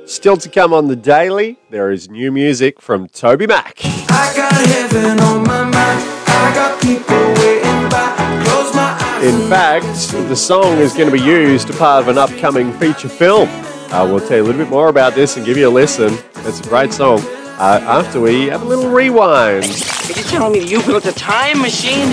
Still to come on the Daily, there is new music from Toby Mac. I got heaven on my mind. I got people waiting by. Close my eyes. In fact, the song is going to be used as part of an upcoming feature film. We'll tell you a little bit more about this and give you a listen. It's a great song. After we have a little rewind. Are you telling me you built a time machine?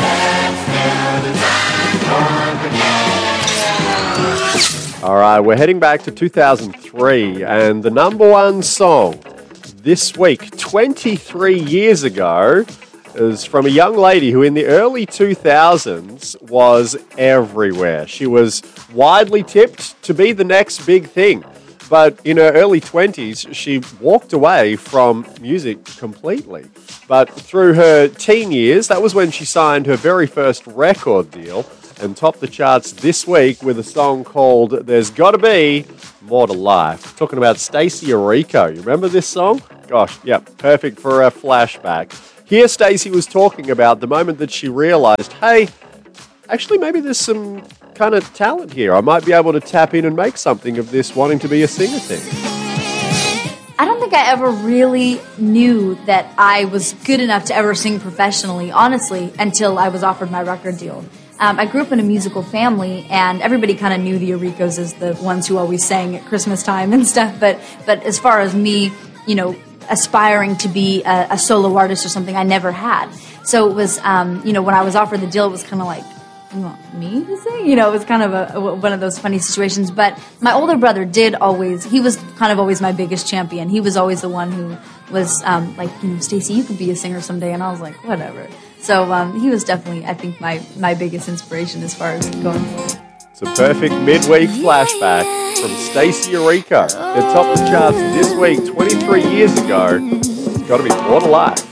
All right, we're heading back to 2003, and the number one song this week, 23 years ago, is from a young lady who in the early 2000s was everywhere. She was widely tipped to be the next big thing. But in her early 20s, she walked away from music completely. But through her teen years, that was when she signed her very first record deal and topped the charts this week with a song called There's Gotta Be More to Life. Talking about Stacey Orrico. You remember this song? Gosh, yeah, perfect for a flashback. Here Stacey was talking about the moment that she realized, hey, actually maybe there's some kind of talent here. I might be able to tap in and make something of this wanting to be a singer thing. I don't think I ever really knew that I was good enough to ever sing professionally, honestly, until I was offered my record deal. I grew up in a musical family, and everybody kind of knew the Orricos as the ones who always sang at Christmas time and stuff. But as far as me, aspiring to be a solo artist or something, I never had. So it was, when I was offered the deal, it was kind of like, you want me to sing? It was kind of one of those funny situations. But my older brother he was kind of always my biggest champion. He was always the one who was Stacey, you could be a singer someday. And I was like, whatever. So he was definitely, I think, my biggest inspiration as far as going forward. It's a perfect midweek flashback from Stacey Orrico. It topped the charts this week, 23 years ago. It's got to be More to Life.